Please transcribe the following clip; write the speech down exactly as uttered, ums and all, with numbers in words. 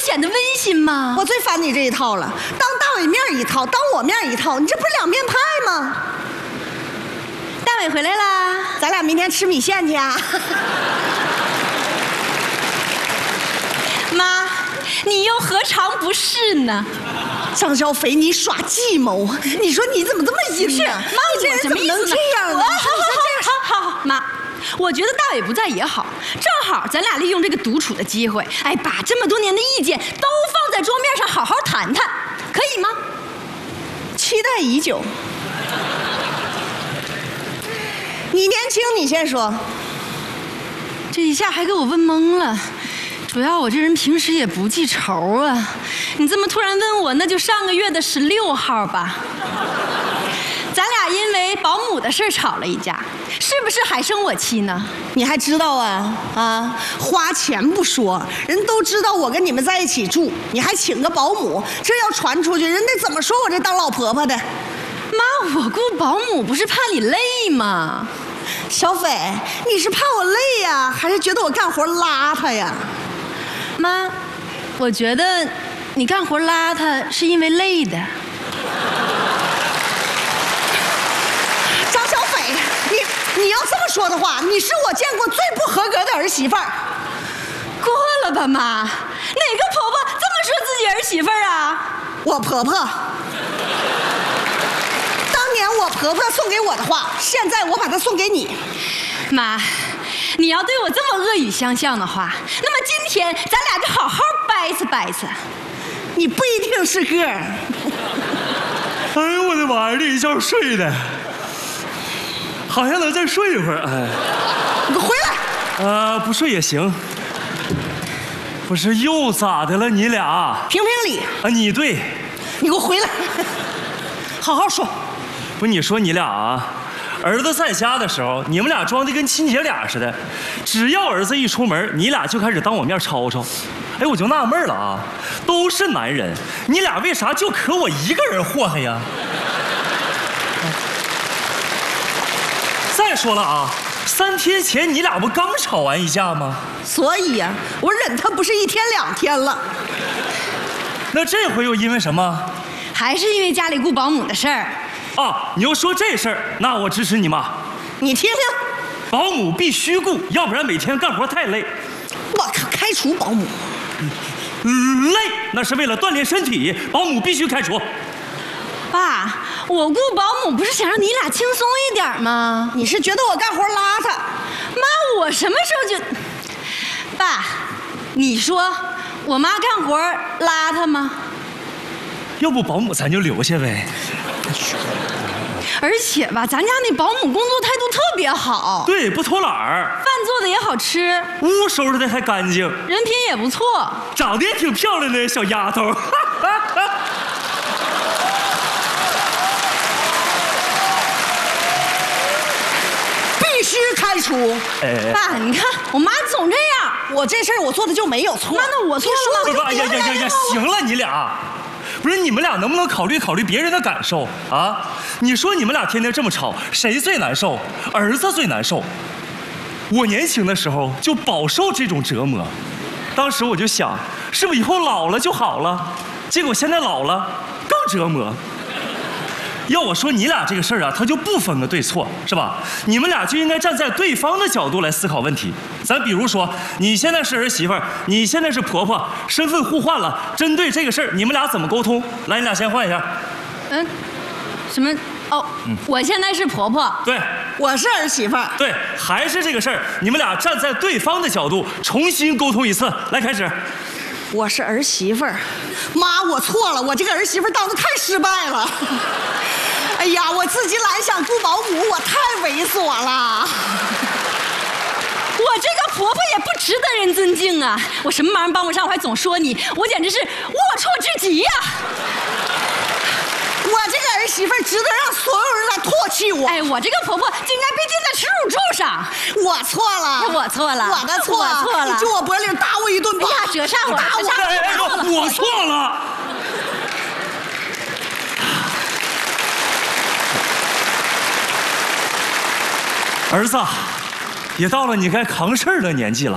显得温馨吗？ 我最烦你这一套了，当大伟面一套，当我面一套，你这不是两面派吗？ 大伟回来啦， 咱俩明天吃米线去啊！ 妈，你又何尝不是呢？ 张小斐，你耍计谋！你说你怎么这么阴呢？ 妈， 你这人怎么能这样呢？ 好好好好，妈，我觉得大伟不在也好，正好咱俩利用这个独处的机会，哎，把这么多年的意见都放在桌面上，好好谈谈，可以吗？ 期待已久。你年轻，你先说。 这一下还给我问懵了。主要我这人平时也不记仇啊，你这么突然问我，那就上个月的十六号吧。咱俩因为保姆的事儿吵了一架，是不是还生我气呢？ 你还知道啊？啊，花钱不说，人都知道我跟你们在一起住，你还请个保姆，这要传出去，人得怎么说我这当老婆婆的？ 妈，我雇保姆不是怕你累吗？ 小斐，你是怕我累呀，还是觉得我干活邋遢呀？ 妈，我觉得你干活邋遢是因为累的。 张小斐，你你要这么说的话，你是我见过最不合格的儿媳妇儿。 过了吧，妈，哪个婆婆这么说自己儿媳妇儿啊？ 我婆婆。当年我婆婆送给我的话，现在我把它送给你。 妈，你要对我这么恶语相向的话，那么今天咱俩就好好掰扯掰扯。 你不一定是个儿。 哎呦我的妈呀，这一觉睡的，好像能再睡一会儿。哎， 你给我回来！ 呃，不睡也行。不是又咋的了？你俩评评理啊？你对， 你给我回来，好好说。 不是你说你俩啊？儿子在家的时候，你们俩装的跟亲姐俩似的，只要儿子一出门，你俩就开始当我面吵吵。哎，我就纳闷了啊，都是男人，你俩为啥就可我一个人祸害呀？再说了啊，三天前你俩不刚吵完一架吗？ 所以呀、啊，我忍他不是一天两天了。 那这回又因为什么？ 还是因为家里雇保姆的事儿。 啊，你又说这事儿，那我支持你妈。 你听听， 保姆必须雇，要不然每天干活太累。 我靠，开除保姆。 累，那是为了锻炼身体，保姆必须开除。 爸，我雇保姆不是想让你俩轻松一点吗？ 你是觉得我干活邋遢？ 妈，我什么时候就……爸，你说我妈干活邋遢吗？ 要不保姆咱就留下呗。 而且吧，咱家那保姆工作态度特别好， 对，不偷懒儿， 饭做的也好吃， 屋收拾的还干净， 人品也不错， 长得也挺漂亮的小丫头。 必须开除！ 哎， 爸，你看我妈总这样， 我这事儿我做的就没有错。 妈，那我错了吗？ 哎呀呀呀呀！行了，你俩。不是你们俩能不能考虑考虑别人的感受啊？你说你们俩天天这么吵，谁最难受？儿子最难受。我年轻的时候就饱受这种折磨，当时我就想，是不是以后老了就好了？结果现在老了更折磨。要我说你俩这个事儿啊，他就不分个对错，是吧？你们俩就应该站在对方的角度来思考问题。咱比如说，你现在是儿媳妇儿，你现在是婆婆，身份互换了，针对这个事儿，你们俩怎么沟通？来，你俩先换一下。 嗯，什么？哦，嗯、我现在是婆婆， 对， 我是儿媳妇儿， 对，还是这个事儿，你们俩站在对方的角度重新沟通一次。来，开始。 我是儿媳妇儿，妈，我错了，我这个儿媳妇儿当的太失败了。哎呀，我自己懒想雇保姆，我太猥琐了。 我这个婆婆也不值得人尊敬啊！我什么忙帮不上，我还总说你，我简直是龌龊至极呀、啊！ 我这个儿媳妇值得让所有人来唾弃我。 哎，我这个婆婆就应该被钉在耻辱柱上。 我错了， 我错了， 我的错， 我错了。 你就我脖领打我一顿吧。 哎呀，折煞我， 打我！ 哎哎哎，我错了。儿子，也到了你该扛事儿的年纪了。